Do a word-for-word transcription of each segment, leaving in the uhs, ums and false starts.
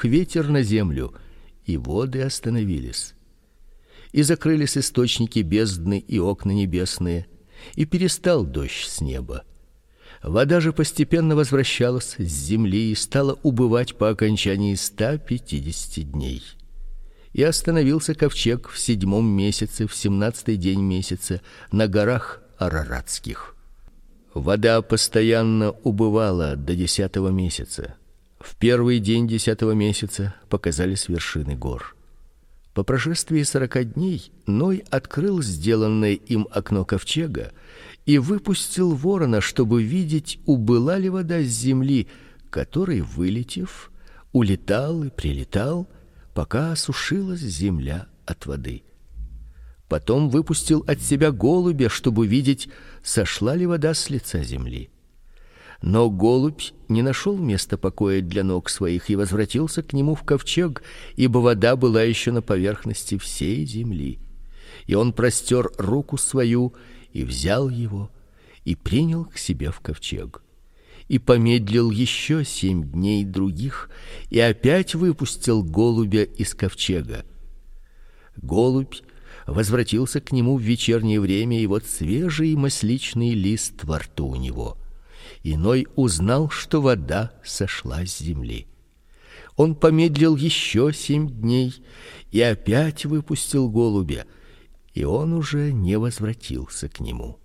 ветер на землю, и воды остановились. И закрылись источники бездны и окна небесные, и перестал дождь с неба. Вода же постепенно возвращалась с земли и стала убывать по окончании ста пятидесяти дней. И остановился ковчег в седьмом месяце, в семнадцатый день месяца, на горах Араратских. Вода постоянно убывала до десятого месяца. В первый день десятого месяца показались вершины гор. По прошествии сорока дней Ной открыл сделанное им окно ковчега и выпустил ворона, чтобы видеть, убыла ли вода с земли, который, вылетев, улетал и прилетал, пока осушилась земля от воды. Потом выпустил от себя голубя, чтобы видеть, сошла ли вода с лица земли. Но голубь не нашел места покоя для ног своих и возвратился к нему в ковчег, ибо вода была еще на поверхности всей земли. И он простер руку свою и взял его и принял к себе в ковчег. И помедлил еще семь дней других и опять выпустил голубя из ковчега. Голубь возвратился к нему в вечернее время, и вот свежий масличный лист во рту у него. И Ной узнал, что вода сошла с земли. Он помедлил еще семь дней и опять выпустил голубя, и он уже не возвратился к нему.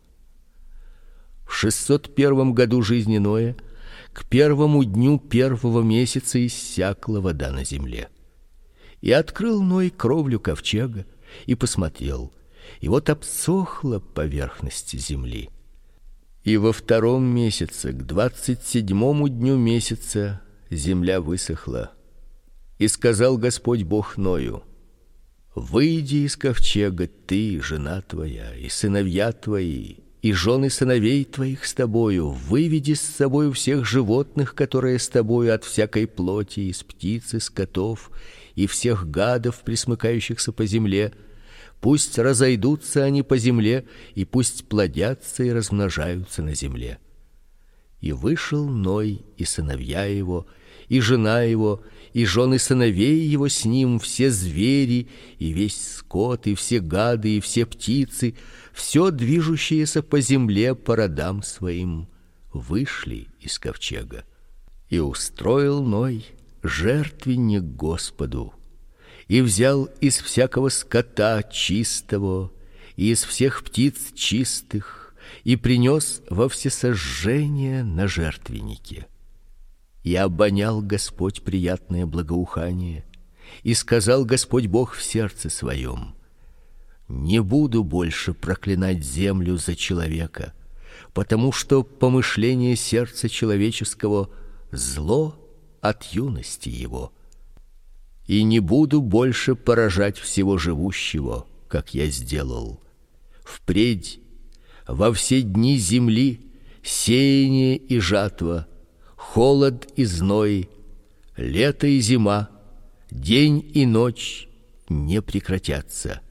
В шестьсот первом году жизни Ноя, к первому дню первого месяца, иссякла вода на земле. И открыл Ной кровлю ковчега и посмотрел, и вот обсохла поверхность земли. И во втором месяце, к двадцать седьмому дню месяца, земля высохла. И сказал Господь Бог Ною: выйди из ковчега ты, жена твоя, и сыновья твои, и жены сыновей твоих с тобою, выведи с собою всех животных, которые с тобою, от всякой плоти, из птиц и скотов, и всех гадов, пресмыкающихся по земле. Пусть разойдутся они по земле, и пусть плодятся и размножаются на земле. И вышел Ной и сыновья его, и жена его, и жены сыновей его с ним, все звери, и весь скот, и все гады, и все птицы, все движущееся по земле по родам своим, вышли из ковчега. И устроил Ной жертвенник Господу, и взял из всякого скота чистого и из всех птиц чистых, и принес во всесожжение на жертвеннике. И обонял Господь приятное благоухание, и сказал Господь Бог в сердце своем: не буду больше проклинать землю за человека, потому что помышление сердца человеческого зло от юности его. И не буду больше поражать всего живущего, как я сделал. Впредь во все дни земли сеяние и жатва, холод и зной, лето и зима, день и ночь не прекратятся.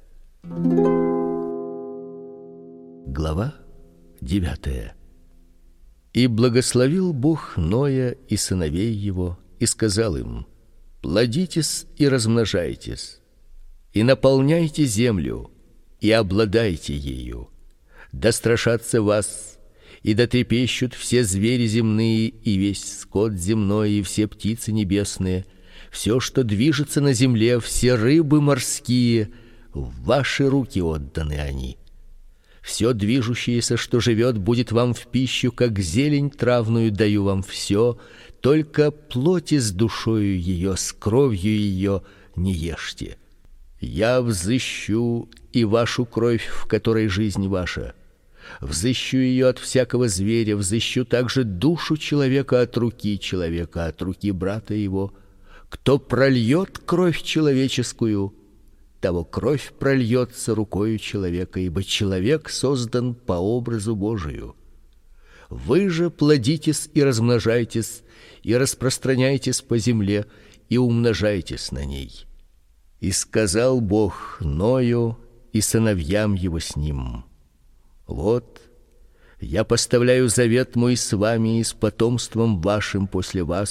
Глава девятая. И благословил Бог Ноя и сыновей его, и сказал им: плодитесь и размножайтесь, и наполняйте землю, и обладайте ею. Да страшатся вас, и да трепещут все звери земные, и весь скот земной, и все птицы небесные, все, что движется на земле, все рыбы морские, в ваши руки отданы они. Все движущееся, что живет, будет вам в пищу, как зелень травную даю вам все, только плоти с душою ее, с кровью ее не ешьте. Я взыщу и вашу кровь, в которой жизнь ваша. Взыщу ее от всякого зверя, взыщу также душу человека от руки человека, от руки брата его. Кто прольет кровь человеческую, того кровь прольется рукою человека, ибо человек создан по образу Божию. Вы же плодитесь и размножайтесь, и распространяйтесь по земле, и умножайтесь на ней. И сказал Бог Ною и сыновьям его с ним: вот я поставляю завет мой с вами и с потомством вашим после вас,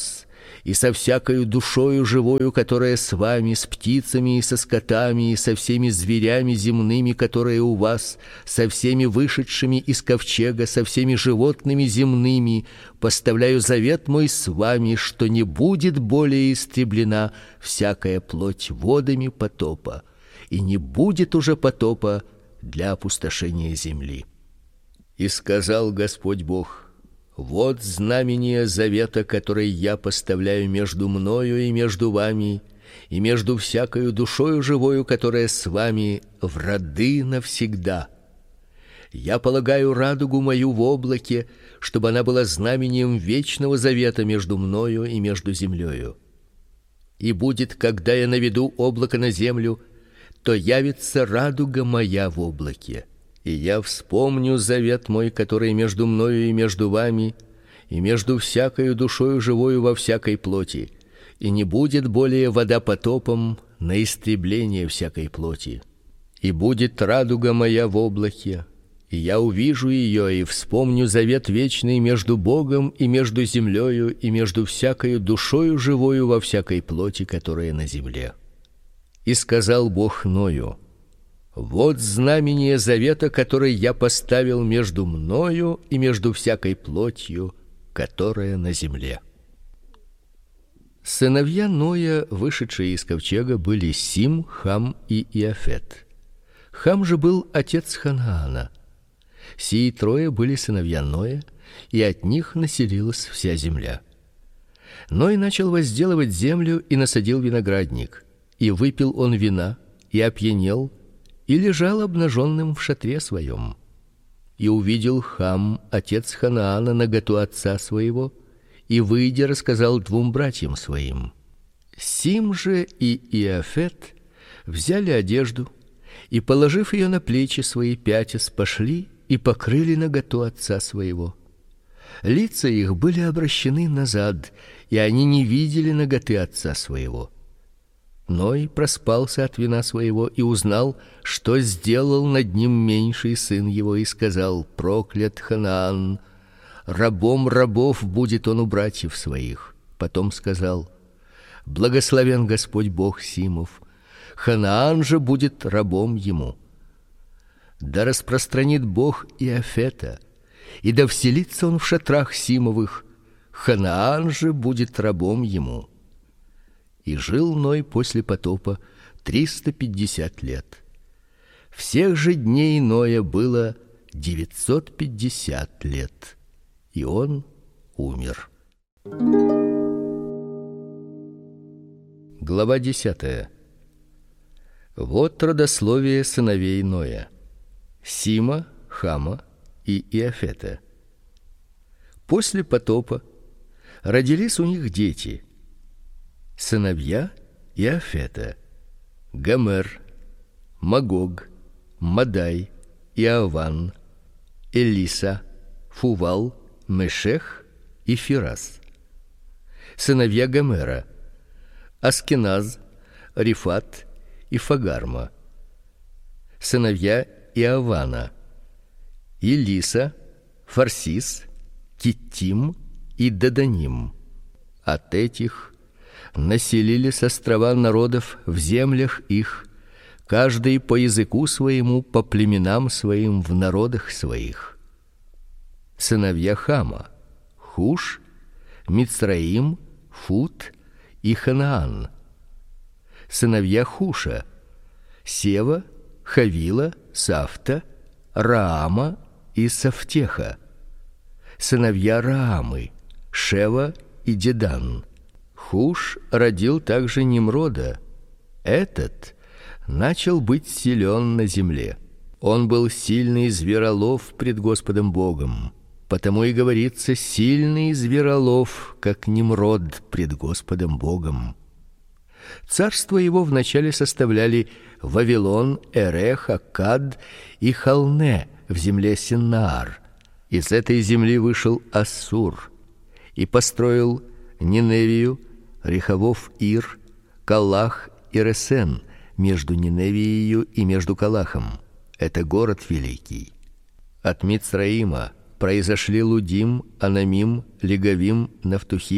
и со всякою душою живою, которая с вами, с птицами и со скотами и со всеми зверями земными, которые у вас, со всеми вышедшими из ковчега, со всеми животными земными, поставляю завет мой с вами, что не будет более истреблена всякая плоть водами потопа, и не будет уже потопа для опустошения земли. И сказал Господь Бог: вот знамение завета, который я поставляю между мною и между вами, и между всякою душою живою, которая с вами в роды навсегда. Я полагаю радугу мою в облаке, чтобы она была знамением вечного завета между мною и между землею. И будет, когда я наведу облако на землю, то явится радуга моя в облаке. И я вспомню завет мой, который между мною и между вами, и между всякою душою живою во всякой плоти, и не будет более вода потопом на истребление всякой плоти. И будет радуга моя в облаке, и я увижу ее и вспомню завет вечный между Богом и между землею и между всякою душою живою во всякой плоти, которая на земле. И сказал Бог Ною: вот знамение завета, который я поставил между мною и между всякой плотью, которая на земле. Сыновья Ноя, вышедшие из ковчега, были Сим, Хам и Иафет. Хам же был отец Ханаана. Сии трое были сыновья Ноя, и от них населилась вся земля. Ной начал возделывать землю и насадил виноградник, и выпил он вина, и опьянел, и лежал обнаженным в шатре своем. И увидел Хам, отец Ханаана, наготу отца своего, и выйдя рассказал двум братьям своим. Сим же и Иафет взяли одежду и, положив ее на плечи свои, пятясь пошли и покрыли наготу отца своего. Лица их были обращены назад, и они не видели наготы отца своего. Ной проспался от вина своего и узнал, что сделал над ним меньший сын его, и сказал: проклят Ханаан, рабом рабов будет он у братьев своих. Потом сказал: благословен Господь Бог Симов, Ханаан же будет рабом ему. Да распространит Бог Иафета, и да вселится он в шатрах Симовых, Ханаан же будет рабом ему. И жил Ной после потопа триста пятьдесят лет. Всех же дней Ноя было девятьсот пятьдесят лет, и он умер. Глава десятая. Вот родословие сыновей Ноя: Сима, Хама и Иафета. После потопа родились у них дети: сыновья Иафета: Гомер, Магог, Мадай, Иаван, Элиса, Фувал, Мешех и Фирас. Сыновья Гомера: Аскеназ, Рифат и Фагарма. Сыновья Иавана: Элиса, Фарсис, Киттим и Даданим. От этих населились острова народов в землях их, каждый по языку своему, по племенам своим в народах своих. Сыновья Хама: Хуш, Мицраим, Фут и Ханаан. Сыновья Хуша: Сева, Хавила, Сафта, Раама и Сафтеха. Сыновья Раамы: Шева и Дедан. Хуш родил также Немрода. Этот начал быть силен на земле. Он был сильный зверолов пред Господом Богом. Потому и говорится: сильный зверолов, как Немрод пред Господом Богом. Царство его вначале составляли Вавилон, Эрех, Аккад и Халне в земле Синаар. Из этой земли вышел Ассур и построил Ниневию, Рехавов Ир, Калах и Ресен между Ниневией и между Калахом. Это город великий. От Мицраима произошли Лудим, Анамим, Легавим, Нафтухим,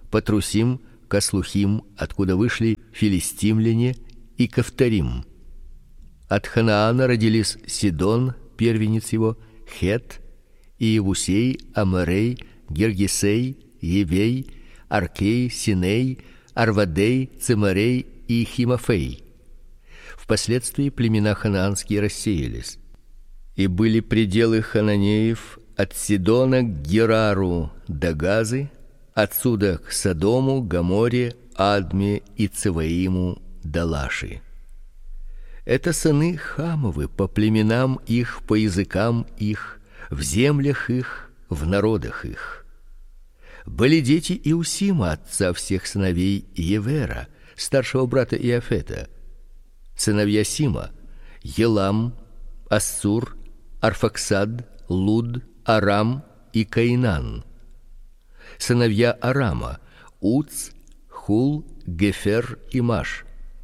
Патрусим, Каслухим, откуда вышли филистимляне, и Кавторим. От Ханаана родились Сидон, первенец его, Хет, Иевусей, Аморей, Гергесей, Евей, Аркей, Синей, Арвадей, Цемарей и Химофей. Впоследствии племена ханаанские рассеялись. И были пределы хананеев от Сидона к Герару до Газы, отсюда к Содому, Гоморе, Адме и Цеваиму до Лаши. Это сыны Хамовы по племенам их, по языкам их, в землях их, в народах их. Были дети Иусима, отца всех сыновей Евера, старшего брата Иафета. Сыновья Сима: Елам, Ассур, Арфаксад, Луд, Арам и Каинан. Сыновья Арама: Уц, Хул, Гефер и Маш.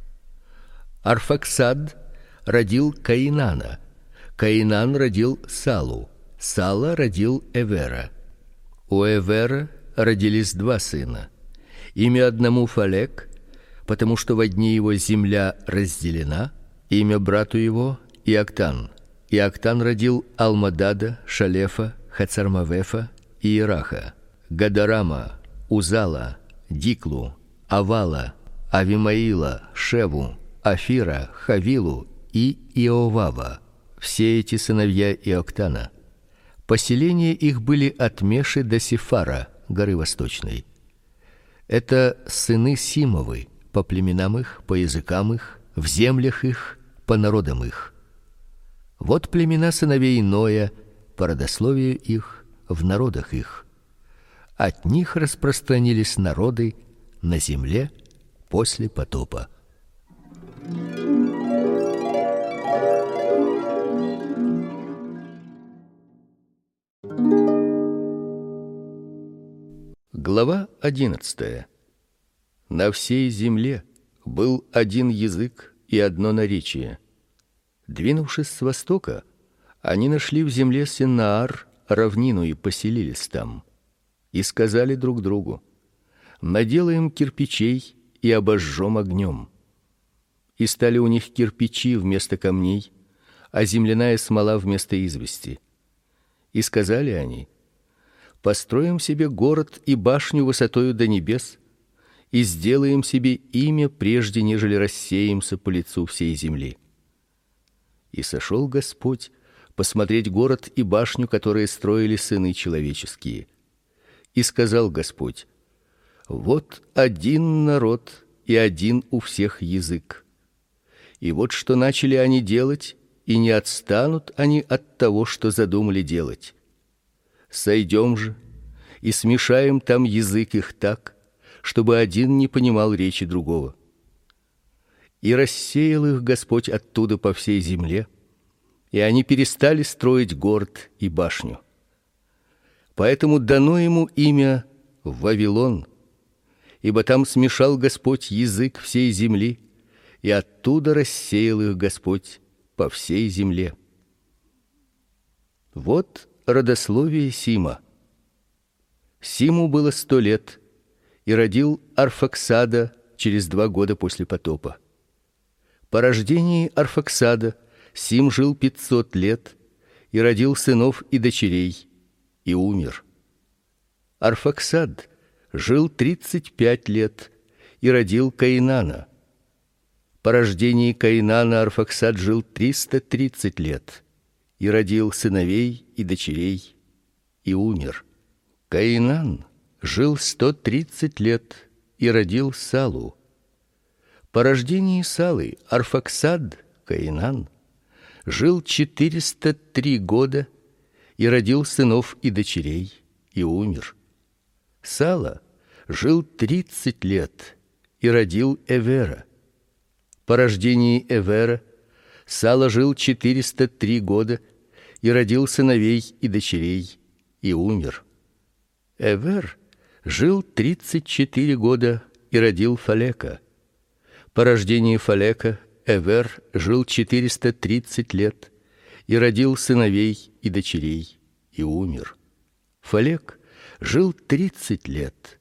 Арфаксад родил Каинана, Каинан родил Салу, Сала родил Эвера. У Эвера родились два сына. Имя одному Фалек, потому что во дни его земля разделена, имя брату его Иоктан. Иоктан родил Алмадада, Шалефа, Хацармавефа и Ираха, Гадарама, Узала, Диклу, Авала, Авимаила, Шеву, Афира, Хавилу и Иовава. Все эти сыновья Иоктана. Поселения их были от Меши до Сифара, горы Восточной. Это сыны Симовы, по племенам их, по языкам их, в землях их, по народам их. Вот племена сыновей Ноя, по родословию их, в народах их. От них распространились народы на земле после потопа. Глава одиннадцатая. На всей земле был один язык и одно наречие. Двинувшись с востока, они нашли в земле Синаар равнину и поселились там. И сказали друг другу: наделаем кирпичей и обожжем огнем. И стали у них кирпичи вместо камней, а земляная смола вместо извести. И сказали они: построим себе город и башню высотою до небес, и сделаем себе имя, прежде нежели рассеемся по лицу всей земли. И сошел Господь посмотреть город и башню, которые строили сыны человеческие. И сказал Господь: вот один народ и один у всех язык. И вот что начали они делать, и не отстанут они от того, что задумали делать. Сойдем же и смешаем там язык их так, чтобы один не понимал речи другого. И рассеял их Господь оттуда по всей земле, и они перестали строить город и башню. Поэтому дано ему имя Вавилон, ибо там смешал Господь язык всей земли, и оттуда рассеял их Господь по всей земле. Вот родословие Сима. Симу было сто лет, и родил Арфаксада через два года после потопа. По рождении Арфаксада Сим жил пятьсот лет и родил сынов и дочерей, и умер. Арфаксад жил тридцать пять лет и родил Каинана. По рождении Каинана Арфаксад жил триста тридцать лет и родил сыновей и дочерей, и умер. Каинан жил сто тридцать лет и родил Салу. По рождении Салы Арфаксад, Каинан, жил четыреста три года и родил сынов и дочерей, и умер. Сала жил тридцать лет и родил Эвера. По рождении Эвера Сала жил четыреста три года и родил сыновей и дочерей, и умер. Эвер жил тридцать четыре года и родил Фалека. По рождении Фалека Эвер жил четыреста тридцать лет и родил сыновей и дочерей, и умер. Фалек жил тридцать лет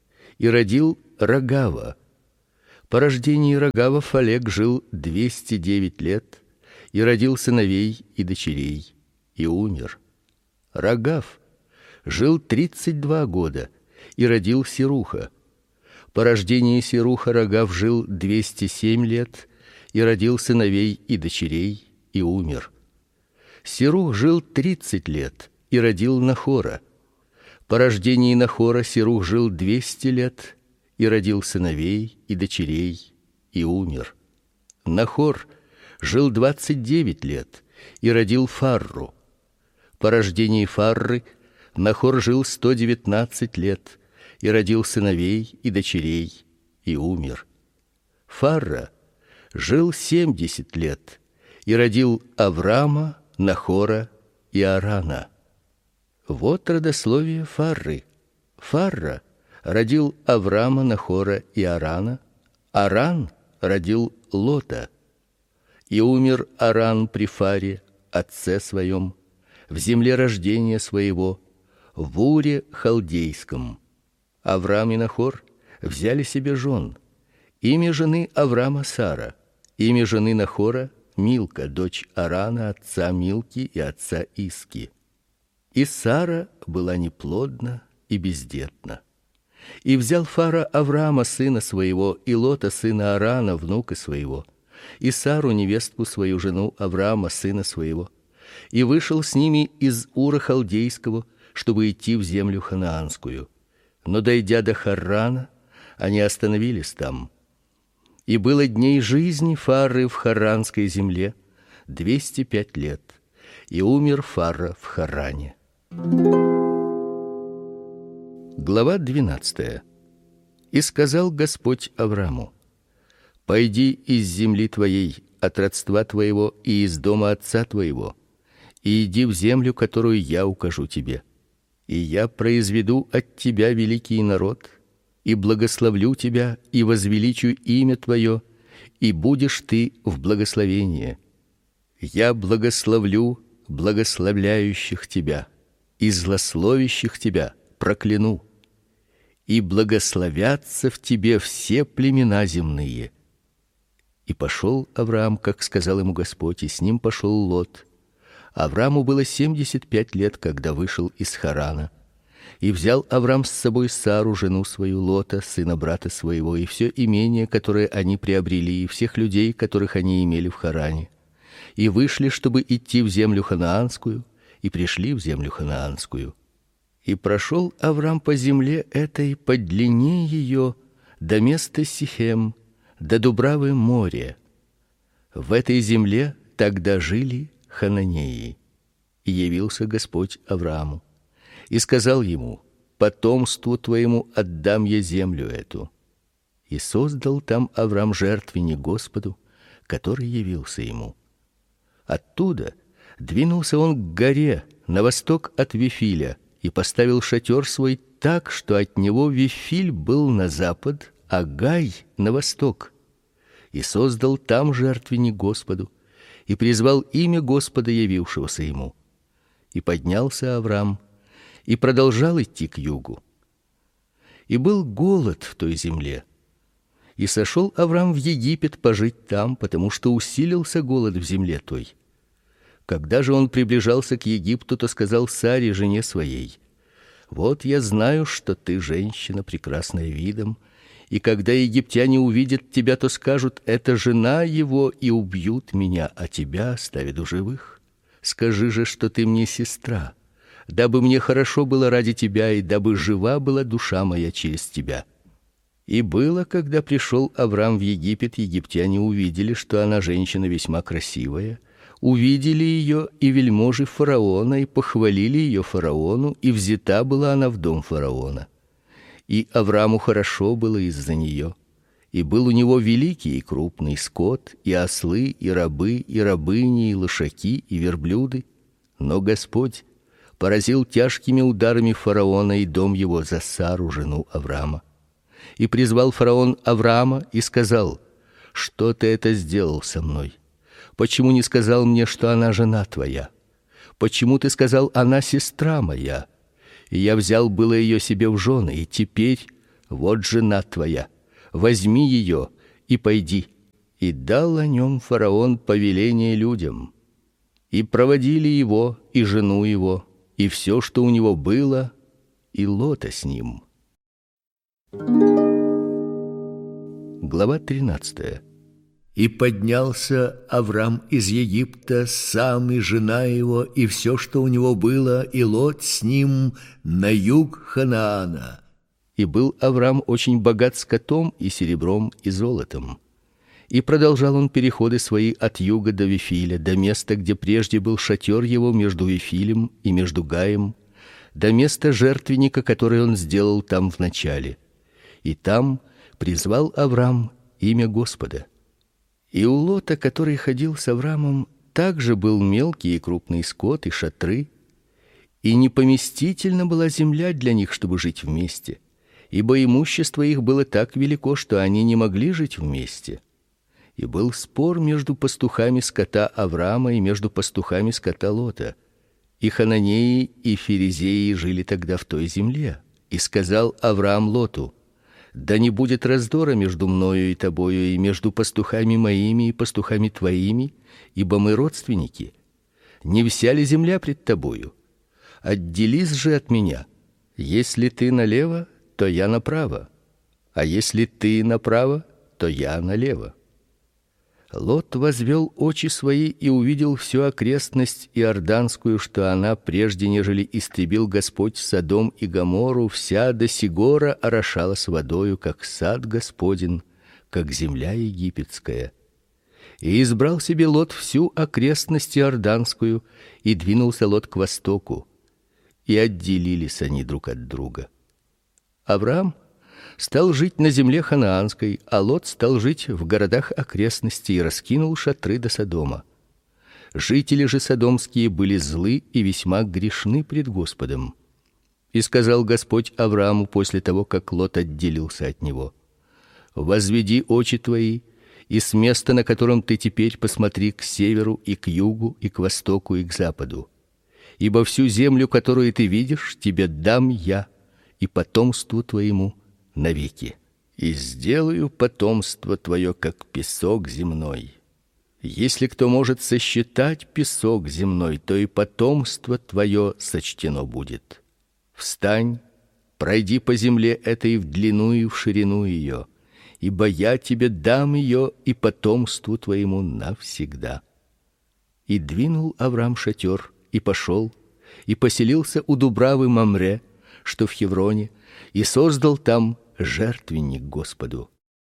и родил Рогава. По рождении Рогава Фалек жил двести девять лет и родил сыновей и дочерей и умер. Рогав жил тридцать два года и родил Серуха. По рождении Серуха Рогав жил двести семь лет и родил сыновей и дочерей и умер. Серух жил тридцать лет и родил Нахора. По рождении Нахора Серух жил двести лет и родил сыновей и дочерей и умер. Нахор жил двадцать девять лет и родил Фарру. По рождении Фарры Нахор жил сто девятнадцать лет и родил сыновей и дочерей и умер. Фарра жил семьдесят лет и родил Аврама, Нахора и Арана. Вот родословие Фарры. Фарра родил Аврама, Нахора и Арана. Аран родил Лота. И умер Аран при Фаре, отце своем, в земле рождения своего, в Уре халдейском. Аврам и Нахор взяли себе жен. Имя жены Аврама Сара, имя жены Нахора Милка, дочь Арана, отца Милки и отца Иски. И Сара была неплодна и бездетна. И взял Фара Авраама сына своего и Лота сына Арана внука своего, и Сару невестку свою жену Авраама сына своего, и вышел с ними из Ура халдейского, чтобы идти в землю ханаанскую. Но дойдя до Харрана, они остановились там. И было дней жизни Фары в харранской земле двести пять лет, и умер Фара в Харране. Глава двенадцатая. И сказал Господь Аврааму: пойди из земли твоей, от родства твоего и из дома отца твоего, и иди в землю, которую я укажу тебе. И я произведу от тебя великий народ, и благословлю тебя, и возвеличу имя твое, и будешь ты в благословении. Я благословлю благословляющих тебя, и злословящих тебя прокляну. И благословятся в тебе все племена земные. И пошел Авраам, как сказал ему Господь, и с ним пошел Лот. Аврааму было семьдесят пять лет, когда вышел из Харана. И взял Авраам с собой Сару, жену свою, Лота, сына брата своего, и все имение, которое они приобрели, и всех людей, которых они имели в Харане. И вышли, чтобы идти в землю ханаанскую, и пришли в землю ханаанскую. И прошел Авраам по земле этой по длине ее до места Сихем, до Дубравы моря. В этой земле тогда жили хананеи. И явился Господь Аврааму и сказал ему: потомству твоему отдам я землю эту. И создал там Авраам жертвенник Господу, который явился ему. Оттуда двинулся он к горе на восток от Вифиля и поставил шатер свой так, что от него Вифиль был на запад, а Гай на восток. И создал там жертвенник Господу и призвал имя Господа, явившегося ему. И поднялся Авраам и продолжал идти к югу. И был голод в той земле. И сошел Авраам в Египет пожить там, потому что усилился голод в земле той. Когда же он приближался к Египту, то сказал Саре, жене своей: вот я знаю, что ты женщина прекрасная видом, и когда египтяне увидят тебя, то скажут: это жена его, и убьют меня, а тебя оставят у живых. Скажи же, что ты мне сестра, дабы мне хорошо было ради тебя, и дабы жива была душа моя через тебя. И было, когда пришел Авраам в Египет, египтяне увидели, что она женщина весьма красивая, увидели ее и вельможи фараона, и похвалили ее фараону, и взята была она в дом фараона. И Аврааму хорошо было из-за нее. И был у него великий и крупный скот, и ослы, и рабы, и рабыни, и лошаки, и верблюды. Но Господь поразил тяжкими ударами фараона и дом его за Сару, жену Авраама. И призвал фараон Авраама и сказал: что ты это сделал со мной? Почему не сказал мне, что она жена твоя? Почему ты сказал: она сестра моя? И я взял было ее себе в жены, и теперь вот жена твоя, возьми ее и пойди. И дал о нем фараон повеление людям, и проводили его и жену его, и все, что у него было, и Лота с ним. Глава тринадцатая. И поднялся Аврам из Египта, сам и жена его, и все, что у него было, и Лот с ним, на юг Ханаана. И был Аврам очень богат скотом и серебром и золотом. И продолжал он переходы свои от юга до Вифиля, до места, где прежде был шатер его между Вифилем и между Гаем, до места жертвенника, который он сделал там в начале. И там призвал Аврам имя Господа. И у Лота, который ходил с Аврамом, также был мелкий и крупный скот и шатры, и непоместительна была земля для них, чтобы жить вместе, ибо имущество их было так велико, что они не могли жить вместе. И был спор между пастухами скота Аврама и между пастухами скота Лота. И хананеи и ферезеи жили тогда в той земле. И сказал Авраам Лоту: да не будет раздора между мною и тобою, и между пастухами моими и пастухами твоими, ибо мы родственники. Не вся ли земля пред тобою? Отделись же от меня. Если ты налево, то я направо, а если ты направо, то я налево. Лот возвел очи свои и увидел всю окрестность иорданскую, что она, прежде нежели истребил Господь Содом и Гоморру, вся до сигора орошалась водою, как сад Господень, как земля египетская. И избрал себе Лот всю окрестность иорданскую, и двинулся Лот к востоку, и отделились они друг от друга. Авраам стал жить на земле ханаанской, а Лот стал жить в городах окрестностей и раскинул шатры до Содома. Жители же содомские были злы и весьма грешны пред Господом. И сказал Господь Аврааму после того, как Лот отделился от него: возведи очи твои, и с места, на котором ты теперь, посмотри к северу и к югу и к востоку и к западу. Ибо всю землю, которую ты видишь, тебе дам я и потомству твоему навеки, и сделаю потомство твое, как песок земной. Если кто может сосчитать песок земной, то и потомство твое сочтено будет. Встань, пройди по земле этой в длину и в ширину ее, ибо я тебе дам ее и потомству твоему навсегда. И двинул Авраам шатер и пошел и поселился у дубравы Мамре, что в Хевроне, и создал там жертвенник Господу.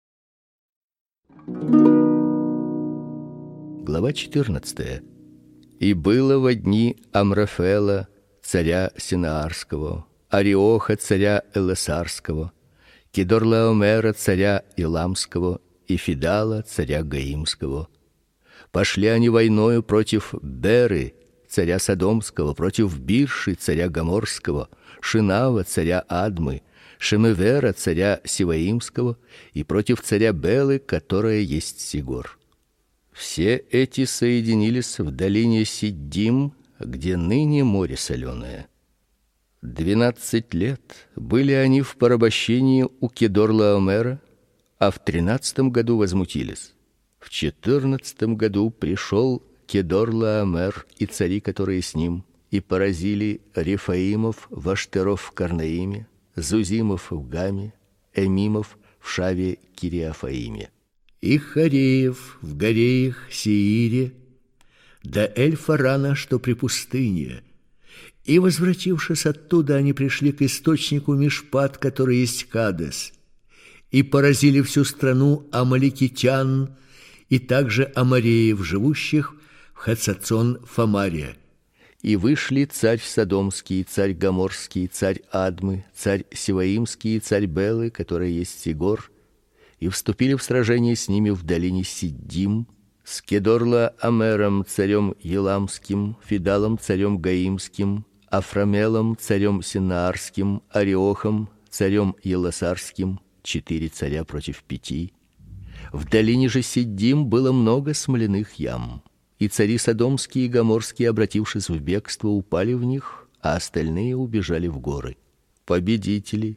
Глава четырнадцатая. И было во дни Амрафела, царя Синаарского, Ариоха, царя Элесарского, Кедорлаомера, царя Иламского, и Фидала, царя Гаимского. Пошли они войною против Беры, царя Содомского, против Бирши, царя Гоморского, Шинава, царя Адмы, Шемевера, царя Сиваимского, и против царя Белы, которая есть Сигор. Все эти соединились в долине Сиддим, где ныне море соленое. Двенадцать лет были они в порабощении у Кедорлаомера, а в тринадцатом году возмутились. В четырнадцатом году пришел Кедорлаомер и цари, которые с ним, и поразили Рефаимов в Аштеров в Карнаиме, Зузимов в Гаме, Эмимов в Шаве Кириафаиме, и Хареев в Гореях Сеире, до Эль-Фарана, что при пустыне. И, возвратившись оттуда, они пришли к источнику Мишпат, который есть Кадес, и поразили всю страну амаликитян, и также амореев, живущих в Хацацон-Фамаре. И вышли царь Содомский, царь Гоморский, царь Адмы, царь Сиваимский, царь Белы, который есть Сигор, и вступили в сражение с ними в долине Сиддим, с Кедорлаомером, царем Еламским, Фидалом, царем Гаимским, Афрамелом, царем Синаарским, Ариохом, царем Еласарским, четыре царя против пяти. В долине же Сиддим было много смоляных ям. И цари Содомские и Гоморские, обратившись в бегство, упали в них, а остальные убежали в горы. Победители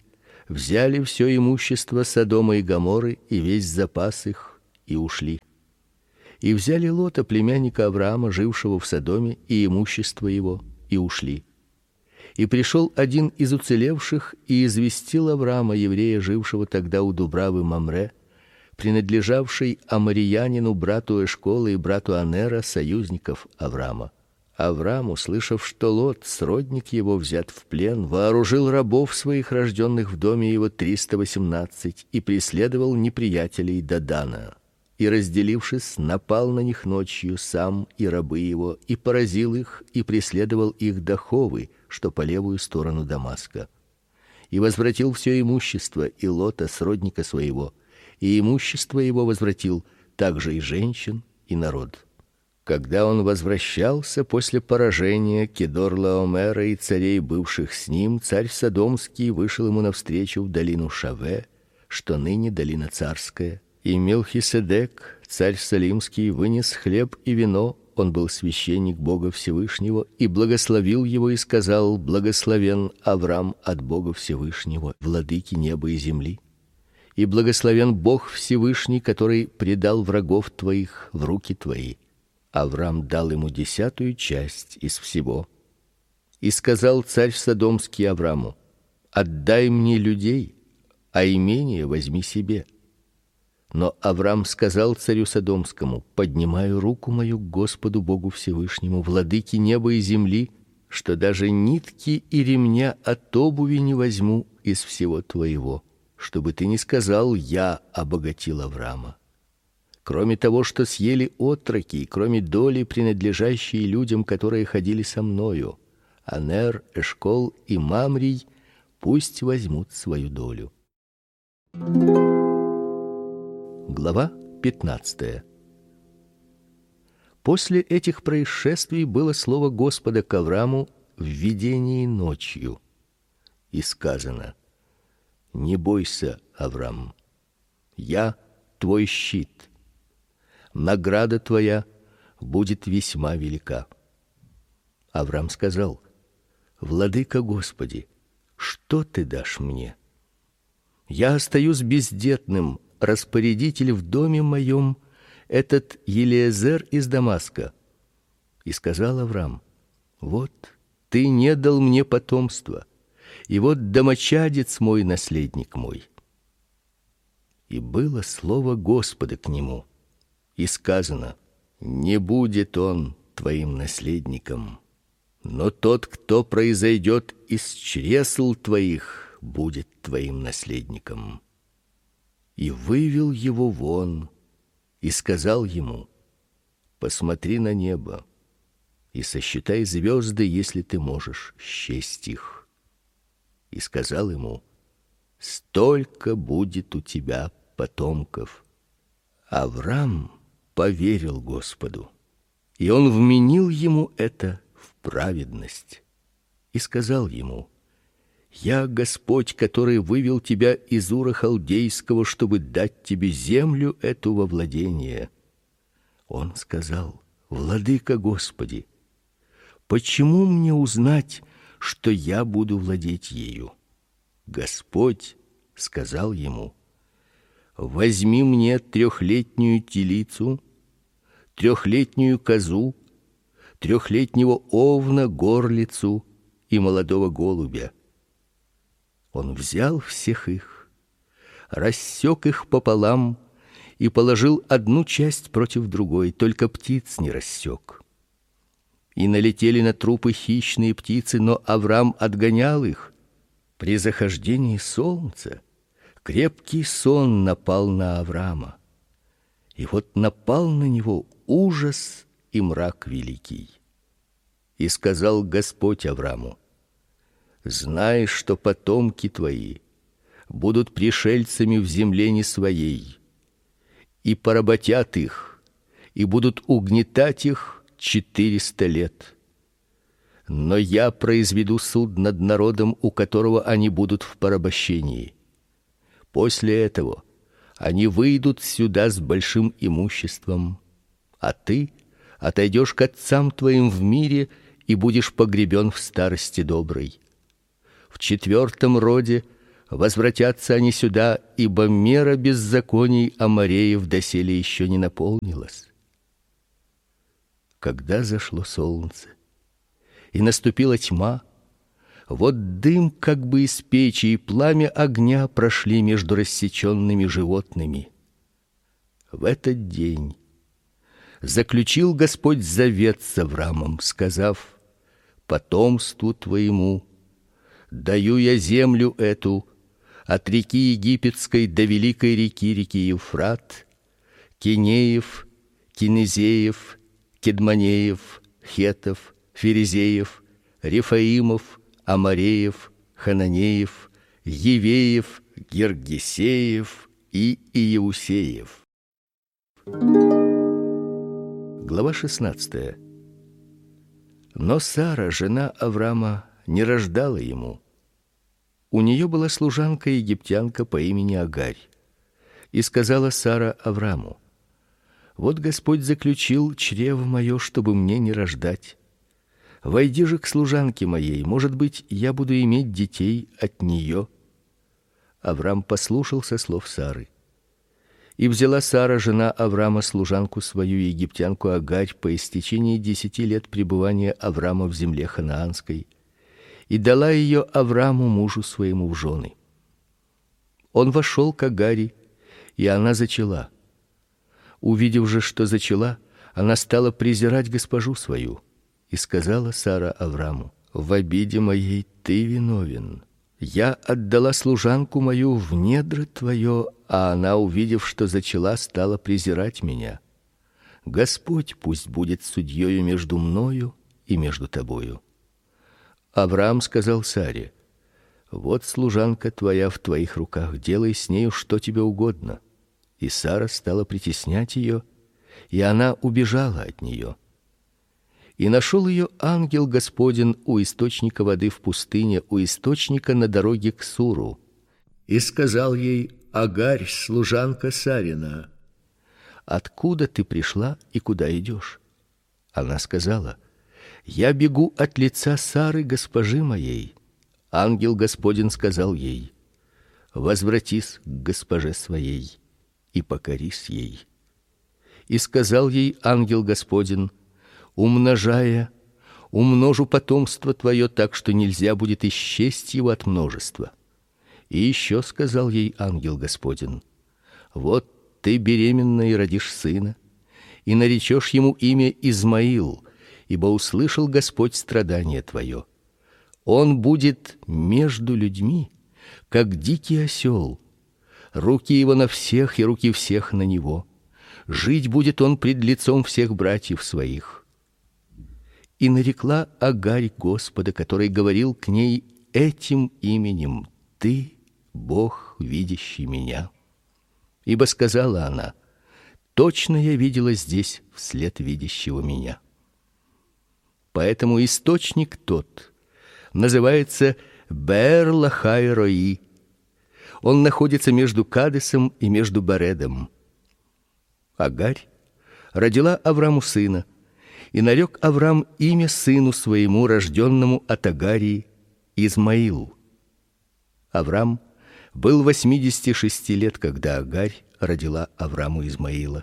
взяли все имущество Содома и Гоморры и весь запас их и ушли. И взяли Лота, племянника Авраама, жившего в Содоме, и имущество его, и ушли. И пришел один из уцелевших и известил Авраама, еврея, жившего тогда у Дубравы Мамре, принадлежавшей Амориянину, брату Эшкола и брату Анера, союзников Авраама. Авраам, услышав, что Лот, сродник его, взят в плен, вооружил рабов своих, рожденных в доме его, триста восемнадцать, и преследовал неприятелей до Дана. И, разделившись, напал на них ночью сам и рабы его, и поразил их, и преследовал их до Ховы, что по левую сторону Дамаска. И возвратил все имущество и Лота, сродника своего, и имущество его возвратил, также и женщин, и народ. Когда он возвращался после поражения Кедорлаомера и царей, бывших с ним, царь Содомский вышел ему навстречу в долину Шаве, что ныне долина царская, и Мелхиседек, царь Салимский, вынес хлеб и вино, он был священник Бога Всевышнего, и благословил его и сказал: благословен Авраам от Бога Всевышнего, владыки неба и земли. И благословен Бог Всевышний, который предал врагов твоих в руки твои. Авраам дал ему десятую часть из всего. И сказал царь Содомский Аврааму: отдай мне людей, а имение возьми себе. Но Авраам сказал царю Содомскому: поднимаю руку мою к Господу Богу Всевышнему, владыке неба и земли, что даже нитки и ремня от обуви не возьму из всего твоего, чтобы ты не сказал: я обогатил Авраама. Кроме того, что съели отроки, кроме доли, принадлежащей людям, которые ходили со мною, Анер, Эшкол и Мамрий, пусть возьмут свою долю. Глава пятнадцатая. После этих происшествий было слово Господа к Аврааму в видении ночью, и сказано: не бойся, Авраам, я твой щит. Награда твоя будет весьма велика. Авраам сказал: владыка Господи, что ты дашь мне? Я остаюсь бездетным, распорядитель в доме моем, этот Елиезер из Дамаска. И сказал Авраам: вот ты не дал мне потомства, и вот домочадец мой, наследник мой. И было слово Господа к нему, и сказано: не будет он твоим наследником, но тот, кто произойдет из чресл твоих, будет твоим наследником. И вывел его вон, и сказал ему: посмотри на небо и сосчитай звезды, если ты можешь счесть их. И сказал ему: столько будет у тебя потомков. Авраам поверил Господу, и он вменил ему это в праведность. И сказал ему: я Господь, который вывел тебя из Ура Халдейского, чтобы дать тебе землю эту во владение. Он сказал: владыка Господи, почему мне узнать, что я буду владеть ею? Господь сказал ему: возьми мне трехлетнюю телицу, трехлетнюю козу, трехлетнего овна, горлицу и молодого голубя. Он взял всех их, рассек их пополам и положил одну часть против другой, только птиц не рассек. И налетели на трупы хищные птицы, но Авраам отгонял их. При захождении солнца крепкий сон напал на Авраама, и вот напал на него ужас и мрак великий. И сказал Господь Аврааму: знай, что потомки твои будут пришельцами в земле не своей, и поработят их, и будут угнетать их четыреста лет. Но я произведу суд над народом, у которого они будут в порабощении. После этого они выйдут сюда с большим имуществом, а ты отойдешь к отцам твоим в мире и будешь погребен в старости доброй. В четвертом роде Возвратятся они сюда, ибо мера беззаконий Амореев доселе еще не наполнилась. Когда зашло солнце и наступила тьма, вот дым как бы из печи и пламя огня прошли между рассеченными животными. В этот день заключил Господь завет с Авраамом, сказав: потомству твоему даю я землю эту от реки Египетской до великой реки, реки Евфрат, Кинеев, Кинезеев, Кедмонеев, Хетов, Ферезеев, Рефаимов, Амореев, Хананеев, Евеев, Гергесеев и Иеусеев. Глава шестнадцатая. Но Сара, жена Авраама, не рождала ему. У нее была служанка-египтянка по имени Агарь. И сказала Сара Аврааму: вот Господь заключил чрево мое, чтобы мне не рождать. Войди же к служанке моей, может быть, я буду иметь детей от нее. Авраам послушался слов Сары. И взяла Сара, жена Авраама, служанку свою, египтянку Агарь, по истечении десяти лет пребывания Авраама в земле ханаанской, и дала ее Аврааму, мужу своему, в жены. Он вошел к Агари, и она зачала. Увидев же, что зачала, она стала презирать госпожу свою, и сказала Сара Аврааму: в обиде моей ты виновен. Я отдала служанку мою в недра твое, а она, увидев, что зачала, стала презирать меня. Господь пусть будет судьёю между мною и между тобою. Авраам сказал Саре: вот служанка твоя в твоих руках, делай с нею что тебе угодно. И Сара стала притеснять ее, и она убежала от нее. И нашел ее ангел Господень у источника воды в пустыне, у источника на дороге к Суру. И сказал ей: Агарь, служанка Сарина: откуда ты пришла и куда идешь? Она сказала: я бегу от лица Сары, госпожи моей. Ангел Господень сказал ей: возвратись к госпоже своей и покорись ей. И сказал ей ангел Господень: умножая, умножу потомство твое так, что нельзя будет исчесть его от множества. И еще сказал ей ангел Господень: вот ты беременна и родишь сына, и наречешь ему имя Измаил, ибо услышал Господь страдание твое. Он будет между людьми, как дикий осел. Руки его на всех, и руки всех на него. Жить будет он пред лицом всех братьев своих. И нарекла Агарь Господа, который говорил к ней этим именем: ты Бог, видящий меня. Ибо сказала она: точно я видела здесь вслед видящего меня. Поэтому источник тот называется Беэр-лахай-рои. Он находится между Кадесом и между Баредом. Агарь родила Аврааму сына, и нарек Авраам имя сыну своему, рожденному от Агарии, Измаил. Авраам был восьмидесяти шести лет, когда Агарь родила Аврааму Измаила.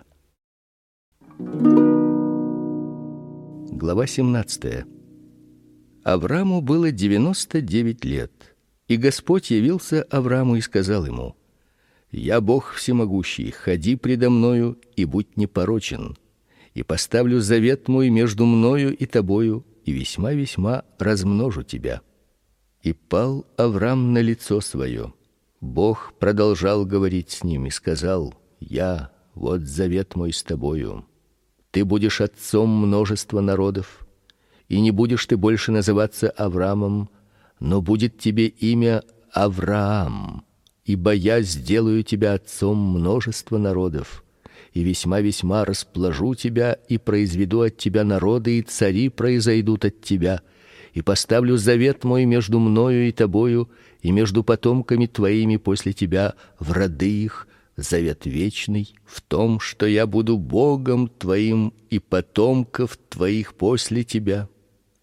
Глава семнадцатая. Аврааму было девяносто девять лет, и Господь явился Аврааму и сказал ему: я Бог всемогущий, ходи предо мною и будь непорочен, и поставлю завет мой между мною и тобою, и весьма-весьма размножу тебя. И пал Авраам на лицо свое. Бог продолжал говорить с ним и сказал: я, вот завет мой с тобою. Ты будешь отцом множества народов, и не будешь ты больше называться Авраамом, но будет тебе имя Авраам, ибо я сделаю тебя отцом множества народов, и весьма-весьма расплажу тебя и произведу от тебя народы, и цари произойдут от тебя, и поставлю завет мой между мною и тобою, и между потомками твоими после тебя в роды их, завет вечный в том, что я буду Богом твоим и потомков твоих после тебя,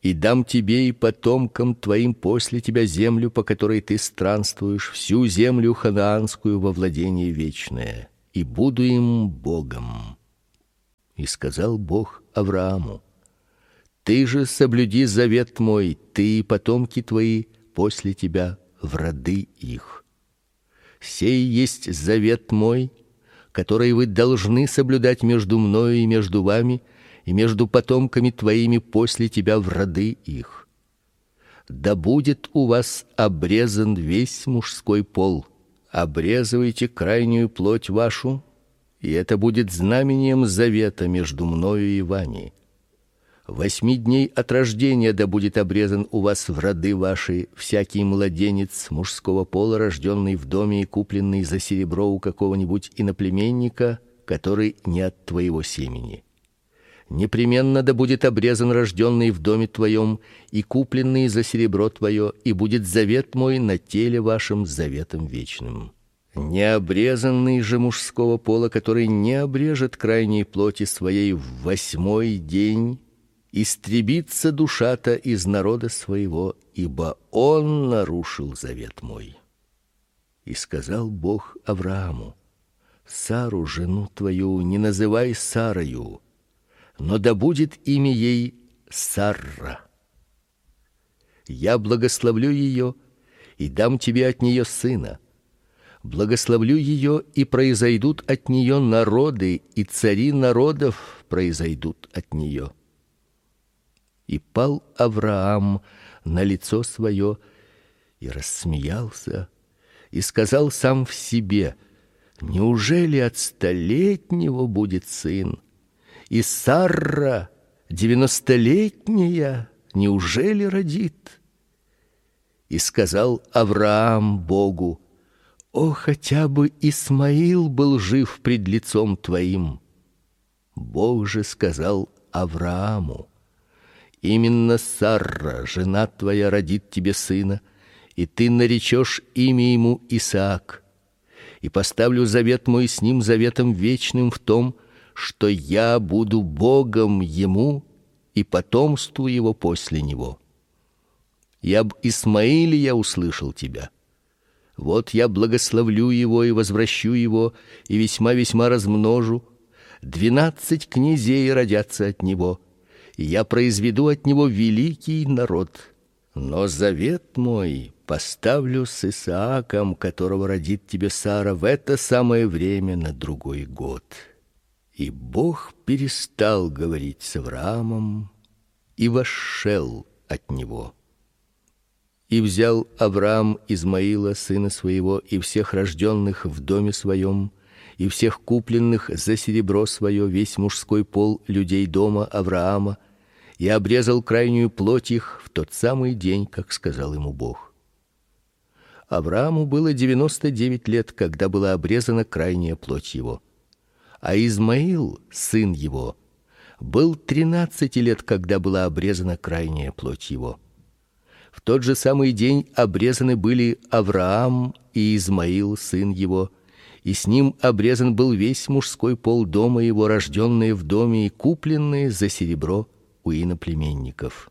И дам тебе и потомкам твоим после тебя землю, по которой ты странствуешь, всю землю ханаанскую во владение вечное, и буду им Богом. И сказал Бог Аврааму: ты же соблюди завет мой, ты и потомки твои после тебя в роды их. Сей есть завет мой, который вы должны соблюдать между мною и между вами, и между потомками твоими после тебя в роды их. Да будет у вас обрезан весь мужской пол. Обрезывайте крайнюю плоть вашу, и это будет знамением завета между мною и вами. Восьми дней от рождения да будет обрезан у вас в роды ваши всякий младенец мужского пола, рожденный в доме и купленный за серебро у какого-нибудь иноплеменника, который не от твоего семени. Непременно да будет обрезан рожденный в доме твоем и купленный за серебро твое, и будет завет мой на теле вашем заветом вечным. Необрезанный же мужского пола, который не обрежет крайней плоти своей в восьмой день, истребится душа-то из народа своего, ибо он нарушил завет мой. И сказал Бог Аврааму: Сару, жену твою, не называй Сарою, но да будет имя ей Сарра. Я благословлю ее и дам тебе от нее сына. Благословлю ее, и произойдут от нее народы, и цари народов произойдут от нее. И пал Авраам на лицо свое и рассмеялся, и сказал сам в себе: неужели от столетнего будет сын? И Сарра, девяностолетняя, неужели родит? И сказал Авраам Богу: о, хотя бы Исмаил был жив пред лицом твоим. Бог же сказал Аврааму: именно Сарра, жена твоя, родит тебе сына, и ты наречешь имя ему Исаак. И поставлю завет мой с ним заветом вечным в том, что я буду Богом ему и потомству его после него. И об Исмаиле я услышал тебя. Вот я благословлю его и возвращу его, и весьма-весьма размножу. Двенадцать князей родятся от него, и я произведу от него великий народ. Но завет мой поставлю с Исааком, которого родит тебе Сара в это самое время на другой год. И Бог перестал говорить с Авраамом и вошел от него. И взял Авраам Измаила, сына своего, и всех рожденных в доме своем, и всех купленных за серебро свое, весь мужской пол людей дома Авраама, и обрезал крайнюю плоть их в тот самый день, как сказал ему Бог. Аврааму было девяносто девять лет, когда была обрезана крайняя плоть его. А Измаил, сын его, был тринадцати лет, когда была обрезана крайняя плоть его. В тот же самый день обрезаны были Авраам и Измаил, сын его, и с ним обрезан был весь мужской пол дома его, рожденные в доме и купленные за серебро у иноплеменников.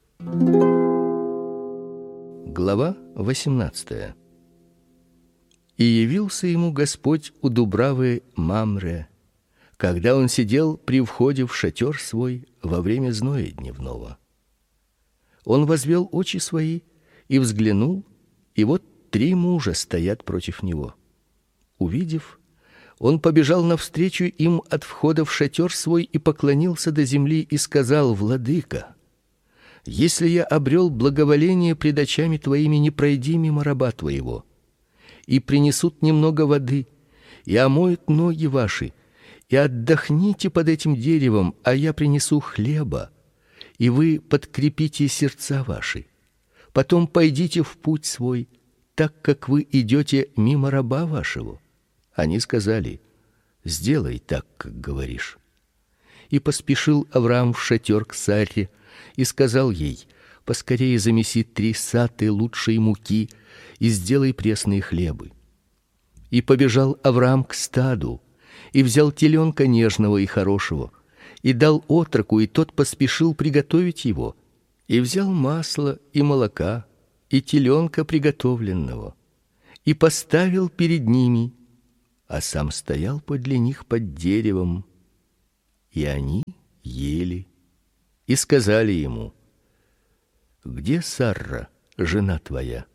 Глава восемнадцатая. И явился ему Господь у дубравы Мамре, когда он сидел при входе в шатер свой во время зноя дневного. Он возвел очи свои и взглянул, и вот три мужа стоят против него. Увидев, он побежал навстречу им от входа в шатер свой и поклонился до земли и сказал: Владыка, если я обрел благоволение пред очами твоими, не пройди мимо раба твоего. И принесут немного воды, и омоют ноги ваши, и отдохните под этим деревом, а я принесу хлеба, и вы подкрепите сердца ваши. Потом пойдите в путь свой, так как вы идете мимо раба вашего. Они сказали: сделай так, как говоришь. И поспешил Авраам в шатер к Сарре и сказал ей: поскорее замеси три саты лучшей муки и сделай пресные хлебы. И побежал Авраам к стаду и взял теленка нежного и хорошего и дал отроку, и тот поспешил приготовить его. И взял масла и молока, и теленка приготовленного, и поставил перед ними, а сам стоял подле них под деревом. И они ели и сказали ему: где Сарра, жена твоя?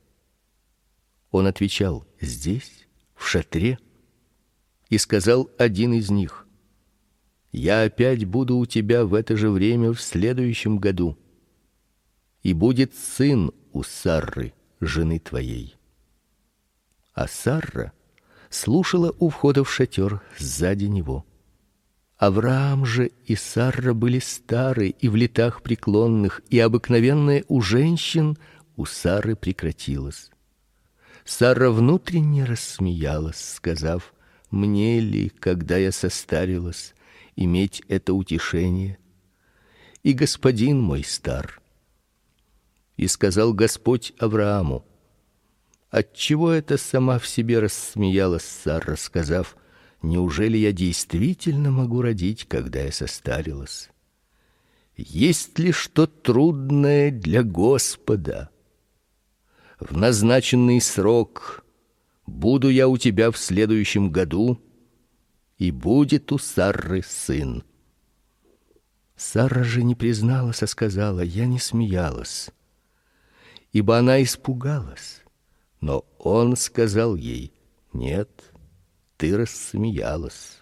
Он отвечал: здесь, в шатре. И сказал один из них: я опять буду у тебя в это же время в следующем году, и будет сын у Сарры, жены твоей. А Сарра слушала у входа в шатер сзади него. Авраам же и Сарра были стары и в летах преклонных, и обыкновенное у женщин у Сары прекратилось. Сарра внутренне рассмеялась, сказав: мне ли, когда я состарилась, иметь это утешение? И господин мой стар. И сказал Господь Аврааму: отчего это сама в себе рассмеялась Сарра, сказав: неужели я действительно могу родить, когда я состарилась? Есть ли что трудное для Господа? В назначенный срок буду я у тебя в следующем году, и будет у Сарры сын. Сарра же не призналась, а сказала: я не смеялась, ибо она испугалась. Но он сказал ей: нет, ты рассмеялась.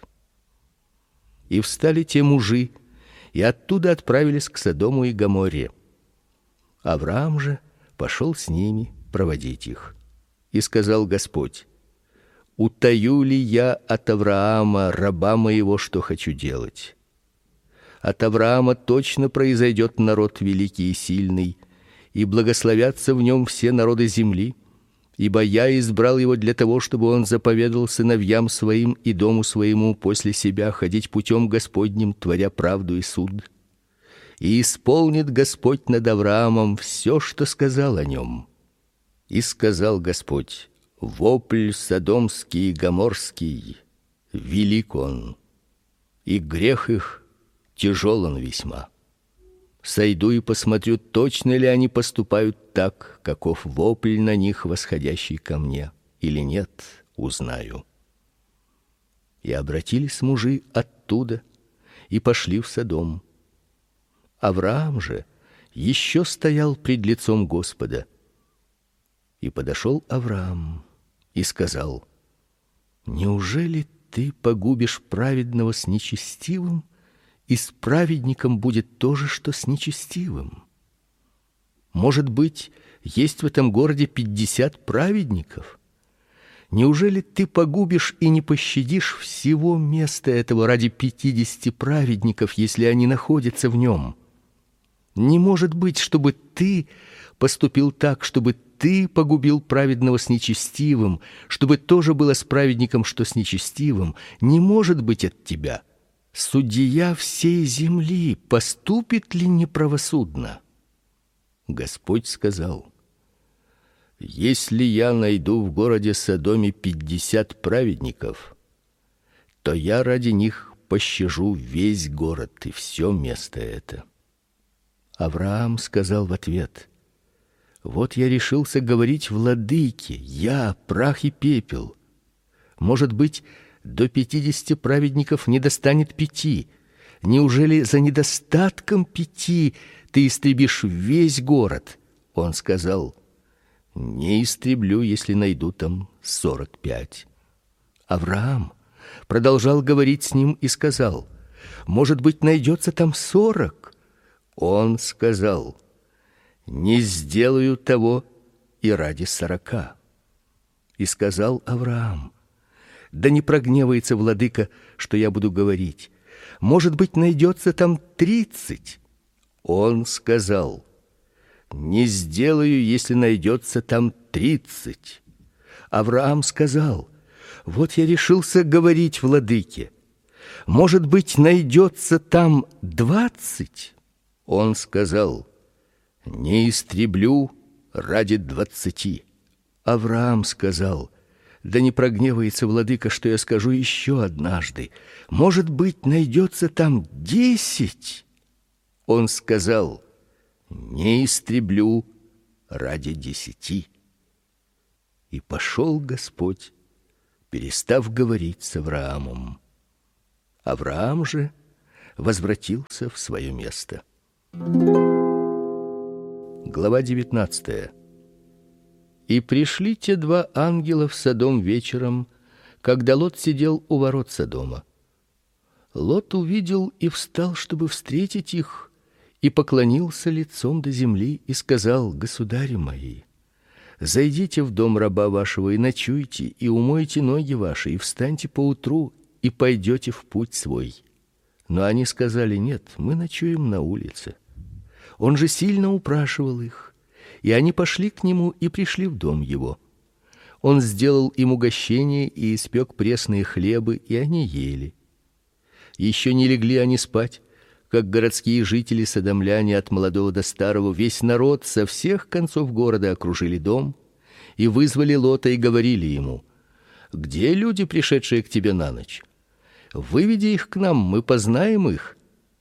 И встали те мужи, и оттуда отправились к Содому и Гоморре. Авраам же пошел с ними проводить их. И сказал Господь: утаю ли я от Авраама, раба моего, что хочу делать? От Авраама точно произойдет народ великий и сильный, и благословятся в нем все народы земли, ибо я избрал его для того, чтобы он заповедал сыновьям своим и дому своему после себя ходить путем Господним, творя правду и суд. И исполнит Господь над Авраамом все, что сказал о нем. И сказал Господь: вопль содомский и гоморский велик он, и грех их тяжел он весьма. Сойду и посмотрю, точно ли они поступают так, каков вопль на них, восходящий ко мне, или нет, узнаю. И обратились мужи оттуда и пошли в Содом. Авраам же еще стоял пред лицом Господа. И подошел Авраам и сказал: неужели ты погубишь праведного с нечестивым, и с праведником будет то же, что с нечестивым? Может быть, есть в этом городе пятьдесят праведников? Неужели ты погубишь и не пощадишь всего места этого ради пятидесяти праведников, если они находятся в нем? Не может быть, чтобы ты поступил так, чтобы ты погубил праведного с нечестивым, чтобы тоже было с праведником, что с нечестивым. Не может быть от тебя. Судья всей земли поступит ли неправосудно? Господь сказал: если я найду в городе Содоме пятьдесят праведников, то я ради них пощажу весь город и все место это. Авраам сказал в ответ: вот я решился говорить владыке, я прах и пепел. Может быть, до пятидесяти праведников не достанет пяти. Неужели за недостатком пяти ты истребишь весь город? Он сказал: не истреблю, если найду там сорок пять. Авраам продолжал говорить с ним и сказал: может быть, найдется там сорок? Он сказал: не сделаю того и ради сорока. И сказал Авраам: да не прогневается владыка, что я буду говорить. Может быть, найдется там тридцать. Он сказал: не сделаю, если найдется там тридцать. Авраам сказал: вот я решился говорить владыке. Может быть, найдется там двадцать. Он сказал: не истреблю ради двадцати. Авраам сказал: да не прогневается владыка, что я скажу еще однажды. Может быть, найдется там десять. Он сказал: не истреблю ради десяти. И пошел Господь, перестав говорить с Авраамом. Авраам же возвратился в свое место. Глава девятнадцатая. И пришли те два ангела в Содом вечером, когда Лот сидел у ворот Содома. Лот увидел и встал, чтобы встретить их, и поклонился лицом до земли и сказал: государи мои, зайдите в дом раба вашего и ночуйте, и умойте ноги ваши, и встаньте поутру, и пойдете в путь свой. Но они сказали: нет, мы ночуем на улице. Он же сильно упрашивал их, и они пошли к нему и пришли в дом его. Он сделал им угощение и испек пресные хлебы, и они ели. Еще не легли они спать, как городские жители содомляне от молодого до старого, весь народ со всех концов города окружили дом и вызвали Лота и говорили ему: где люди, пришедшие к тебе на ночь? Выведи их к нам, мы познаем их.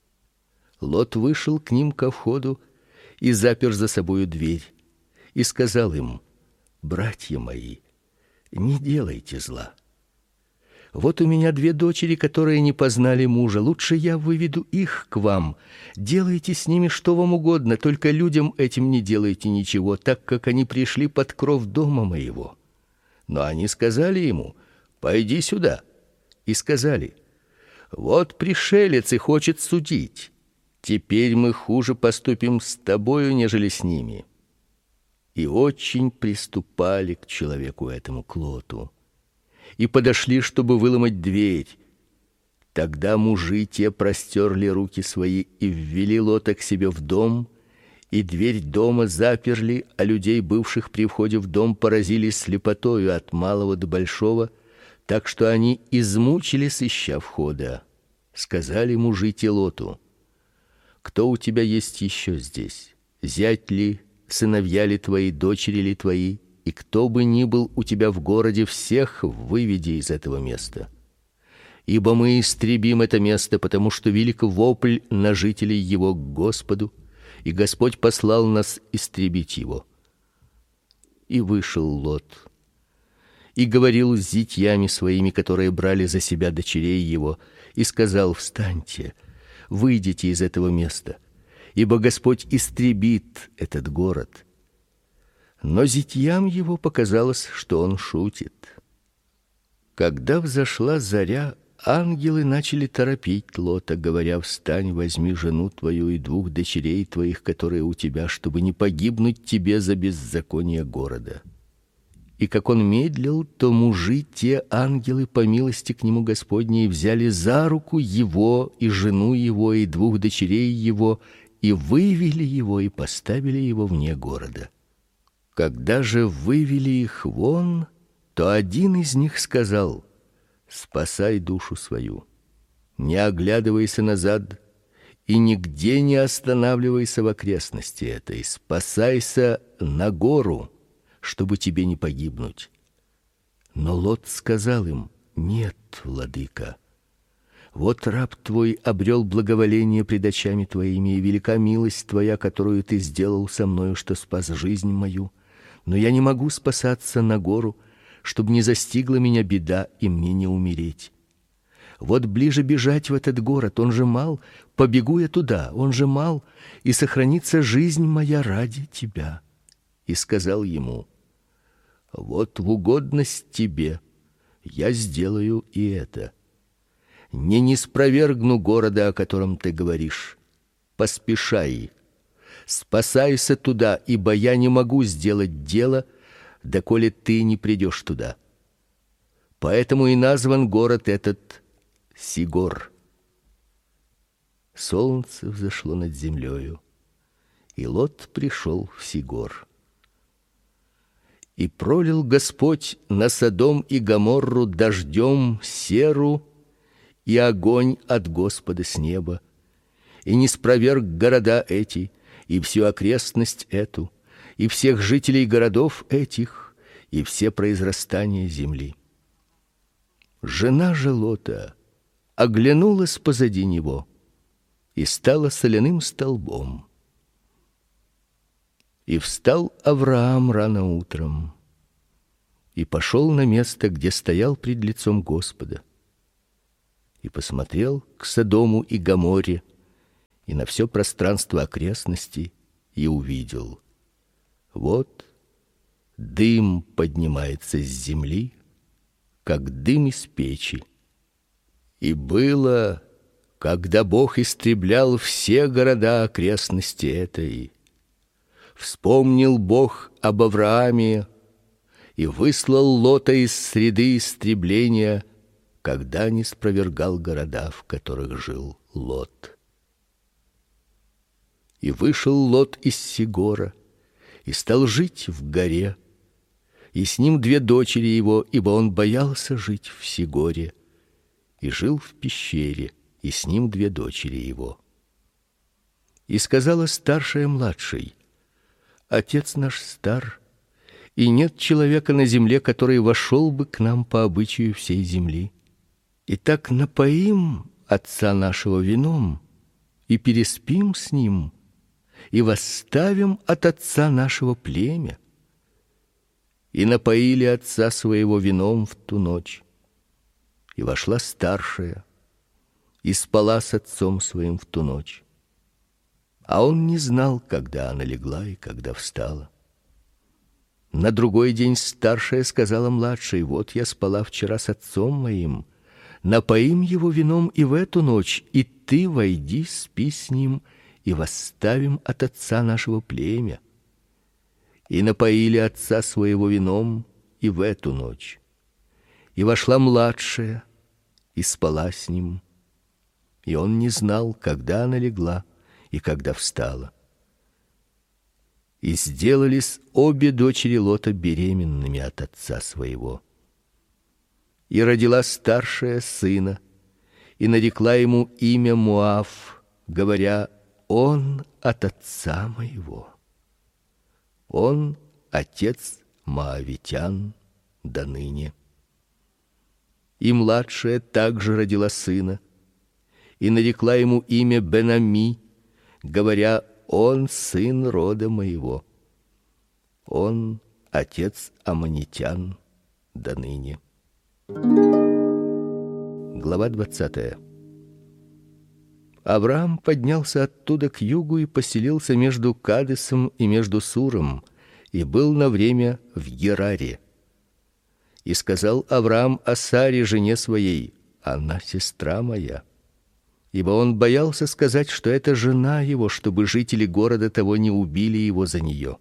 Лот вышел к ним ко входу и запер за собою дверь и сказал им: братья мои, не делайте зла. Вот у меня две дочери, которые не познали мужа. Лучше я выведу их к вам. Делайте с ними что вам угодно, только людям этим не делайте ничего, так как они пришли под кров дома моего. Но они сказали ему: пойди сюда. И сказали: вот пришелец и хочет судить. Теперь мы хуже поступим с тобою, нежели с ними. И очень приступали к человеку этому, к Лоту, и подошли, чтобы выломать дверь. Тогда мужи те простерли руки свои и ввели Лота к себе в дом, и дверь дома заперли, а людей, бывших при входе в дом, поразили слепотою от малого до большого, так что они измучились, ища входа. Сказали мужи те Лоту: кто у тебя есть еще здесь? Зять ли, сыновья ли твои, дочери ли твои? И кто бы ни был у тебя в городе, всех выведи из этого места. Ибо мы истребим это место, потому что велик вопль на жителей его к Господу, и Господь послал нас истребить его. И вышел Лот, и говорил с зятьями своими, которые брали за себя дочерей его, и сказал: встаньте, выйдите из этого места, ибо Господь истребит этот город. Но зятьям его показалось, что он шутит. Когда взошла заря, ангелы начали торопить Лота, говоря: встань, возьми жену твою и двух дочерей твоих, которые у тебя, чтобы не погибнуть тебе за беззаконие города. И как он медлил, то мужи те, ангелы, по милости к нему Господней, взяли за руку его и жену его и двух дочерей его и вывели его и поставили его вне города. Когда же вывели их вон, то один из них сказал: спасай душу свою, не оглядывайся назад и нигде не останавливайся в окрестности этой, спасайся на гору, чтобы тебе не погибнуть. Но Лот сказал им: нет, владыка, вот раб твой обрел благоволение пред очами твоими, и велика милость твоя, которую ты сделал со мною, что спас жизнь мою. Но я не могу спасаться на гору, чтобы не застигла меня беда и мне не умереть. Вот ближе бежать в этот город, он же мал, побегу я туда, он же мал, и сохранится жизнь моя ради тебя. И сказал ему: вот в угодность тебе я сделаю и это. Не ниспровергну города, о котором ты говоришь. Поспешай. Спасайся туда, ибо я не могу сделать дело, доколе ты не придешь туда. Поэтому и назван город этот Сигор. Солнце взошло над землею, и Лот пришел в Сигор. И пролил Господь на Содом и Гоморру дождем серу и огонь от Господа с неба, и ниспроверг города эти, и всю окрестность эту, и всех жителей городов этих, и все произрастания земли. Жена же Лота оглянулась позади него и стала соляным столбом. И встал Авраам рано утром и пошел на место, где стоял пред лицом Господа, и посмотрел к Содому и Гоморре и на все пространство окрестностей, и увидел: вот дым поднимается с земли, как дым из печи. И было, когда Бог истреблял все города окрестности этой, вспомнил Бог об Аврааме и выслал Лота из среды истребления, когда не спровергал города, в которых жил Лот. И вышел Лот из Сигора и стал жить в горе, и с ним две дочери его, ибо он боялся жить в Сигоре, и жил в пещере, и с ним две дочери его. И сказала старшая младшей: отец наш стар, и нет человека на земле, который вошел бы к нам по обычаю всей земли. Итак, напоим отца нашего вином и переспим с ним, и восставим от отца нашего племя. И напоили отца своего вином в ту ночь. И вошла старшая и спала с отцом своим в ту ночь. А он не знал, когда она легла и когда встала. На другой день старшая сказала младшей: вот я спала вчера с отцом моим, напоим его вином и в эту ночь, и ты войди, спи с ним, и восставим от отца нашего племя. И напоили отца своего вином и в эту ночь. И вошла младшая и спала с ним, и он не знал, когда она легла и когда встала. И сделались обе дочери Лота беременными от отца своего. И родила старшая сына, и нарекла ему имя Моав, говоря: он от отца моего. Он отец моавитян до ныне. И младшая также родила сына, и нарекла ему имя Бен-Ами, говоря: он сын рода моего. Он отец аммонитян до ныне. Глава двадцатая. Авраам поднялся оттуда к югу и поселился между Кадесом и между Суром, и был на время в Гераре. И сказал Авраам о Саре, жене своей: она сестра моя. Ибо он боялся сказать, что это жена его, чтобы жители города того не убили его за нее.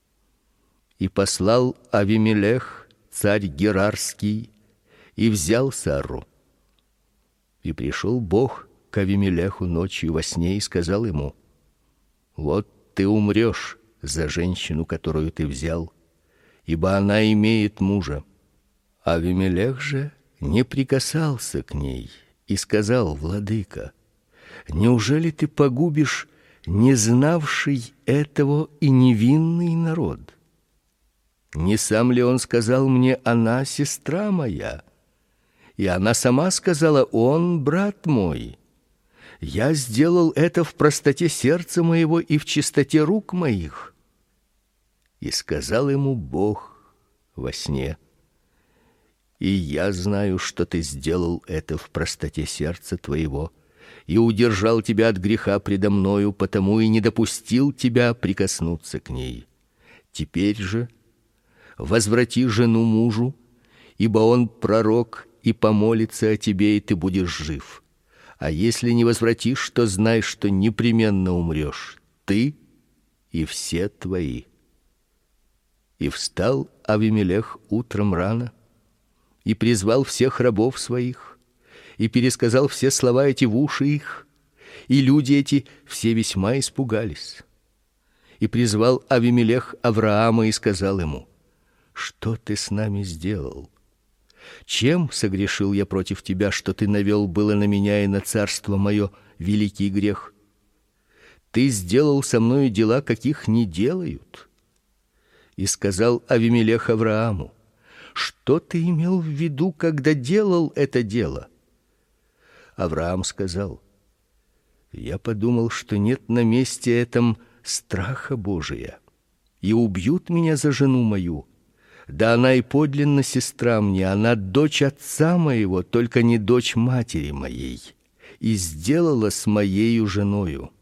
И послал Авимелех, царь Герарский, и взял Сару. И пришел Бог к Авимелеху ночью во сне и сказал ему: вот ты умрешь за женщину, которую ты взял, ибо она имеет мужа. Авимелех же не прикасался к ней и сказал: владыка, неужели ты погубишь не знавший этого и невинный народ? Не сам ли он сказал мне: она сестра моя? И она сама сказала: он брат мой. Я сделал это в простоте сердца моего и в чистоте рук моих. И сказал ему Бог во сне: и я знаю, что ты сделал это в простоте сердца твоего, и удержал тебя от греха предо мною, потому и не допустил тебя прикоснуться к ней. Теперь же возврати жену мужу, ибо он пророк и помолится о тебе, и ты будешь жив. А если не возвратишь, то знай, что непременно умрешь, ты и все твои. И встал Авимелех утром рано и призвал всех рабов своих, и пересказал все слова эти в уши их, и люди эти все весьма испугались. И призвал Авимелех Авраама и сказал ему: что ты с нами сделал? Чем согрешил я против тебя, что ты навел было на меня и на царство мое великий грех? Ты сделал со мною дела, каких не делают. И сказал Авимелех Аврааму: что ты имел в виду, когда делал это дело? Авраам сказал: я подумал, что нет на месте этом страха Божия, и убьют меня за жену мою. Да она и подлинно сестра мне, она дочь отца моего, только не дочь матери моей, и сделала с моею женою.